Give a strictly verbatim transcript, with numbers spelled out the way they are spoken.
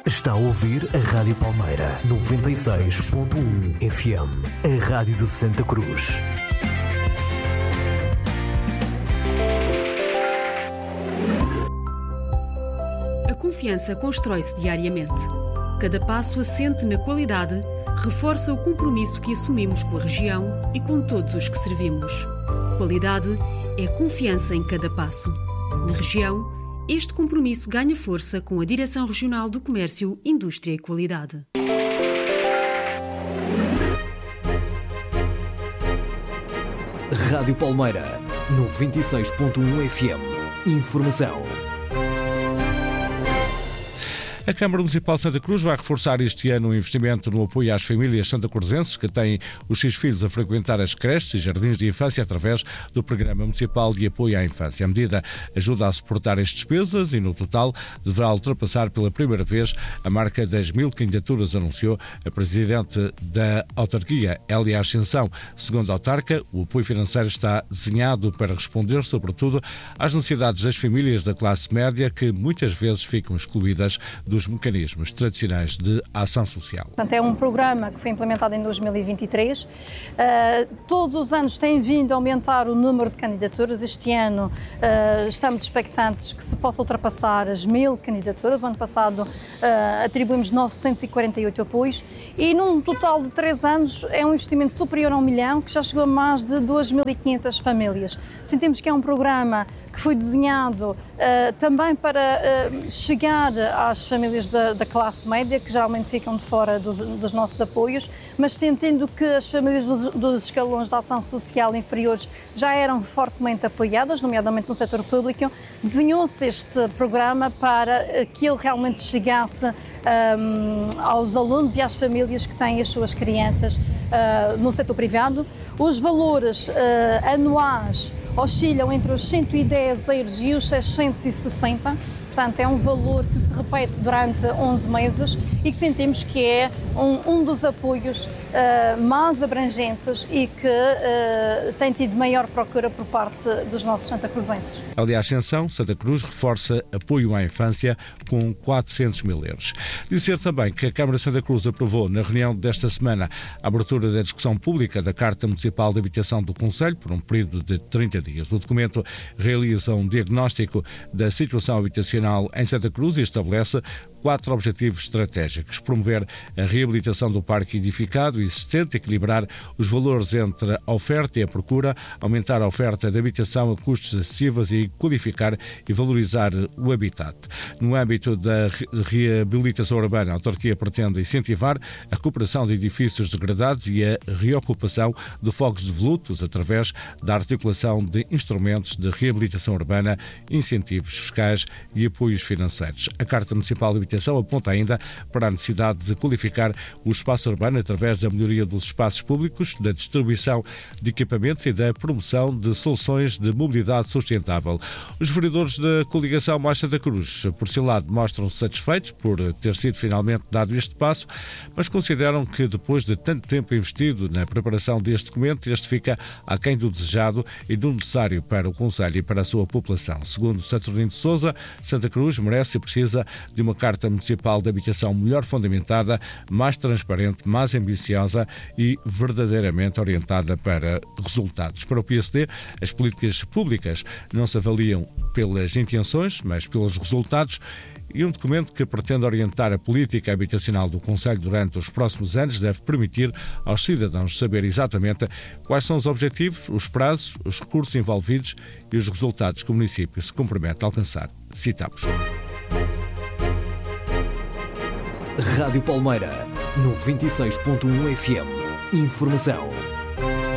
Está a ouvir a Rádio Palmeira, noventa e seis ponto um F M, a Rádio de Santa Cruz. A confiança constrói-se diariamente. Cada passo assente na qualidade reforça o compromisso que assumimos com a região e com todos os que servimos. Qualidade é confiança em cada passo. Na região, este compromisso ganha força com a Direção Regional do Comércio, Indústria e Qualidade. Rádio Palmeira, noventa e seis ponto um F M. Informação. A Câmara Municipal de Santa Cruz vai reforçar este ano o investimento no apoio às famílias santacruzenses que têm os seus filhos a frequentar as creches e jardins de infância através do Programa Municipal de Apoio à Infância. A medida ajuda a suportar as despesas e, no total, deverá ultrapassar pela primeira vez a marca das mil candidaturas, anunciou a Presidente da Autarquia, Hélia Ascensão. Segundo a autarca, o apoio financeiro está desenhado para responder, sobretudo, às necessidades das famílias da classe média que muitas vezes ficam excluídas do dos mecanismos tradicionais de ação social. Portanto, é um programa que foi implementado em dois mil e vinte e três. Uh, todos os anos tem vindo a aumentar o número de candidaturas. Este ano uh, estamos expectantes que se possa ultrapassar as mil candidaturas. O ano passado uh, atribuímos novecentos e quarenta e oito apoios e num total de três anos é um investimento superior a um milhão que já chegou a mais de duas mil e quinhentas famílias. Sentimos que é um programa que foi desenhado uh, também para uh, chegar às famílias Da, da classe média, que geralmente ficam de fora dos, dos nossos apoios, mas sentindo que as famílias dos, dos escalões de ação social inferiores já eram fortemente apoiadas, nomeadamente no setor público, desenhou-se este programa para que ele realmente chegasse um, aos alunos e às famílias que têm as suas crianças uh, no setor privado. Os valores uh, anuais oscilam entre os cento e dez euros e os seiscentos e sessenta. Portanto, é um valor que se repete durante onze meses e que sentimos que é um, um dos apoios uh, mais abrangentes e que uh, tem tido maior procura por parte dos nossos santacruzenses. Aliás, Ascensão, Santa Cruz reforça apoio à infância com quatrocentos mil euros. Dizer também que a Câmara de Santa Cruz aprovou na reunião desta semana a abertura da discussão pública da Carta Municipal de Habitação do Concelho por um período de trinta dias. O documento realiza um diagnóstico da situação habitacional em Santa Cruz e estabelece quatro objetivos estratégicos: promover a reabilitação do parque edificado existente, equilibrar os valores entre a oferta e a procura, aumentar a oferta de habitação a custos acessíveis e qualificar e valorizar o habitat. No âmbito da reabilitação urbana, a autarquia pretende incentivar a recuperação de edifícios degradados e a reocupação de fogos devolutos através da articulação de instrumentos de reabilitação urbana, incentivos fiscais e apoios financeiros. A Carta Municipal de Habitação aponta ainda para a necessidade de qualificar o espaço urbano através da melhoria dos espaços públicos, da distribuição de equipamentos e da promoção de soluções de mobilidade sustentável. Os vereadores da coligação Mais Santa Cruz, por seu lado, mostram-se satisfeitos por ter sido finalmente dado este passo, mas consideram que depois de tanto tempo investido na preparação deste documento, este fica aquém do desejado e do necessário para o Concelho e para a sua população. Segundo Saturnino de Sousa, Santa Cruz merece e precisa de uma Carta Municipal de Habitação melhor fundamentada, mais transparente, mais ambiciosa e verdadeiramente orientada para resultados. Para o P S D, as políticas públicas não se avaliam pelas intenções, mas pelos resultados, e um documento que pretende orientar a política habitacional do Concelho durante os próximos anos deve permitir aos cidadãos saber exatamente quais são os objetivos, os prazos, os recursos envolvidos e os resultados que o município se compromete a alcançar. Citamos. Rádio Palmeira, noventa e seis ponto um F M. Informação.